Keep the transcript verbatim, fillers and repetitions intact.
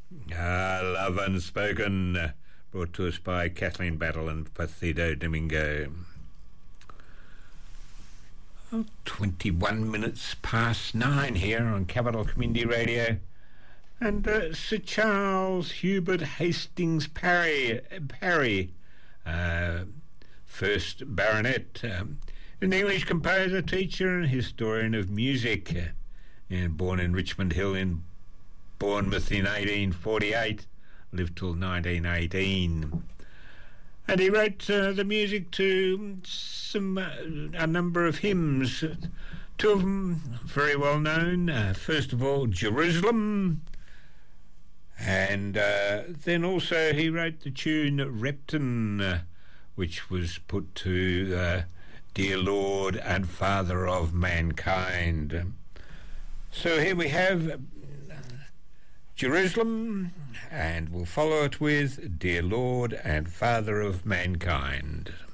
Ah, Love Unspoken, uh, brought to us by Kathleen Battle and Placido Domingo. Oh, twenty-one minutes past nine here on Capital Community Radio. And uh, Sir Charles Hubert Hastings Parry, Parry uh, first baronet, um, an English composer, teacher and historian of music, uh, and born in Richmond Hill in Bournemouth in eighteen forty-eight, lived till nineteen eighteen. And he wrote uh, the music to some uh, a number of hymns, two of them very well known. Uh, first of all, Jerusalem, and uh, then also he wrote the tune Repton, uh, which was put to uh, Dear Lord and Father of Mankind. So here we have Jerusalem, and we'll follow it with Dear Lord and Father of Mankind.